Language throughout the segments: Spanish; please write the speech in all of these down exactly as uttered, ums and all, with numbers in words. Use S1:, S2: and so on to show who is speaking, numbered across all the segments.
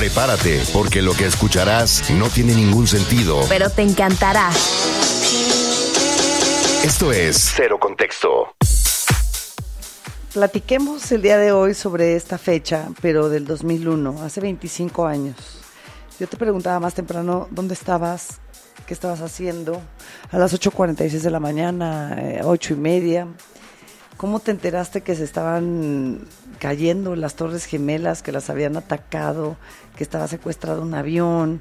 S1: Prepárate, porque lo que escucharás no tiene ningún sentido,
S2: pero te encantará.
S1: Esto es Cero Contexto.
S3: Platiquemos el día de hoy sobre esta fecha, pero del dos mil uno, hace veinticinco años. Yo te preguntaba más temprano, ¿dónde estabas? ¿Qué estabas haciendo? A las ocho cuarenta y seis de la mañana, eh, ocho y media. ¿Cómo te enteraste que se estaban cayendo las Torres Gemelas, que las habían atacado, que estaba secuestrado un avión,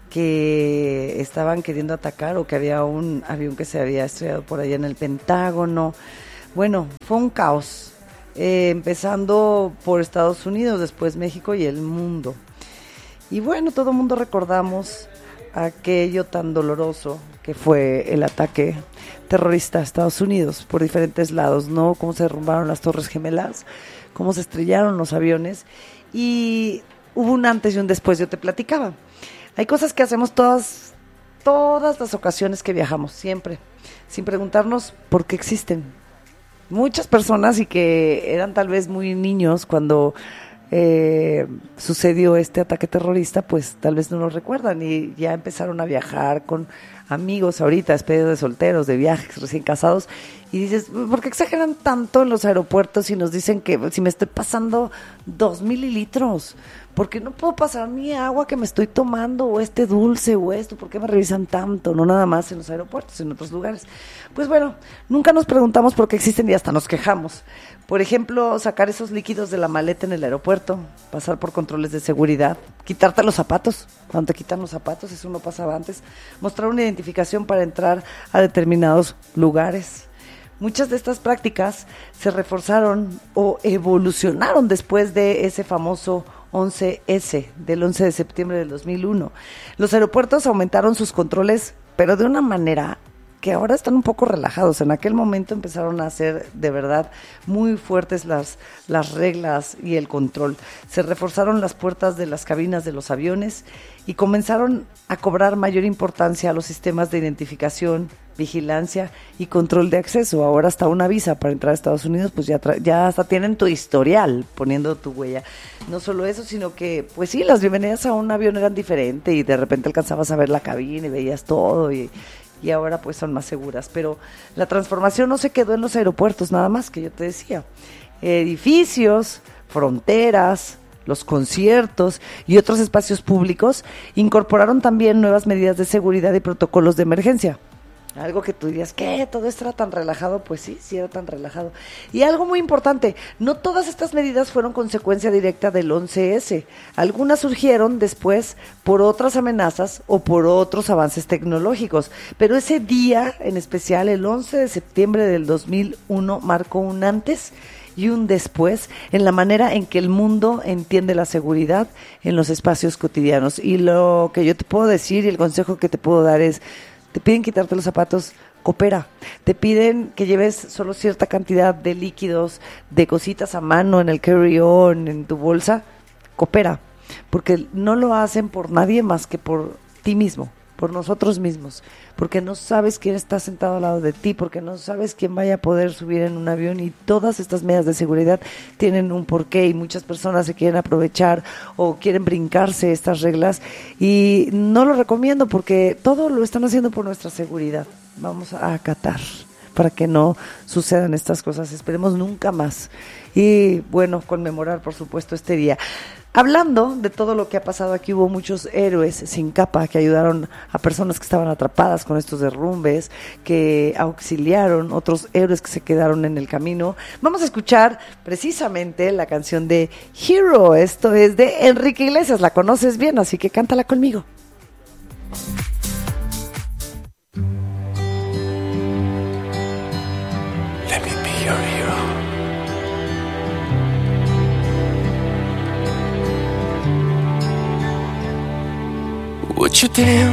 S3: que estaban queriendo atacar o que había un avión que se había estrellado por allá en el Pentágono? Bueno, fue un caos, eh, empezando por Estados Unidos, después México y el mundo. Y bueno, todo el mundo recordamos aquello tan doloroso que fue el ataque terrorista a Estados Unidos por diferentes lados, ¿no? Cómo se derrumbaron las Torres Gemelas, cómo se estrellaron los aviones, y hubo un antes y un después. Yo te platicaba, hay cosas que hacemos todas, todas las ocasiones que viajamos, siempre, sin preguntarnos por qué existen. Muchas personas, y que eran tal vez muy niños cuando Eh, sucedió este ataque terrorista, pues tal vez no lo recuerdan y ya empezaron a viajar con amigos ahorita, despedidos de solteros, de viajes, recién casados, y dices, ¿por qué exageran tanto en los aeropuertos y nos dicen que si me estoy pasando dos mililitros? ¿Por qué no puedo pasar mi agua que me estoy tomando, o este dulce, o esto? ¿Por qué me revisan tanto? No nada más en los aeropuertos, en otros lugares. Pues bueno, nunca nos preguntamos por qué existen y hasta nos quejamos. Por ejemplo, sacar esos líquidos de la maleta en el aeropuerto, pasar por controles de seguridad, quitarte los zapatos, cuando te quitan los zapatos, eso no pasaba antes, mostrar una identificación para entrar a determinados lugares. Muchas de estas prácticas se reforzaron o evolucionaron después de ese famoso once ese, del once de septiembre del dos mil uno. Los aeropuertos aumentaron sus controles, pero de una manera que ahora están un poco relajados. En aquel momento empezaron a ser de verdad muy fuertes las, las reglas y el control. Se reforzaron las puertas de las cabinas de los aviones y comenzaron a cobrar mayor importancia a los sistemas de identificación, vigilancia y control de acceso. Ahora hasta una visa para entrar a Estados Unidos, pues ya, tra- ya hasta tienen tu historial poniendo tu huella. No solo eso, sino que, pues sí, las bienvenidas a un avión eran diferentes y de repente alcanzabas a ver la cabina y veías todo, y y ahora pues son más seguras, pero la transformación no se quedó en los aeropuertos nada más, que yo te decía, edificios, fronteras, los conciertos y otros espacios públicos incorporaron también nuevas medidas de seguridad y protocolos de emergencia. Algo que tú dirías, ¿qué? ¿Todo esto era tan relajado? Pues sí, sí era tan relajado. Y algo muy importante, no todas estas medidas fueron consecuencia directa del once ese. Algunas surgieron después por otras amenazas o por otros avances tecnológicos. Pero ese día, en especial el once de septiembre del dos mil uno, marcó un antes y un después en la manera en que el mundo entiende la seguridad en los espacios cotidianos. Y lo que yo te puedo decir y el consejo que te puedo dar es, te piden quitarte los zapatos, coopera. Te piden que lleves solo cierta cantidad de líquidos, de cositas a mano en el carry-on, en tu bolsa, coopera. Porque no lo hacen por nadie más que por ti mismo, por nosotros mismos. Porque no sabes quién está sentado al lado de ti, porque no sabes quién vaya a poder subir en un avión, y todas estas medidas de seguridad tienen un porqué, y muchas personas se quieren aprovechar o quieren brincarse estas reglas, y no lo recomiendo porque todo lo están haciendo por nuestra seguridad. Vamos a acatar para que no sucedan estas cosas, esperemos nunca más. Y bueno, conmemorar por supuesto este día. Hablando de todo lo que ha pasado aquí, hubo muchos héroes sin capa que ayudaron a personas que estaban atrapadas con estos derrumbes, que auxiliaron, otros héroes que se quedaron en el camino. Vamos a escuchar precisamente la canción de Hero. Esto es de Enrique Iglesias, la conoces bien, así que cántala conmigo.
S4: Let me be your hero. Would you dance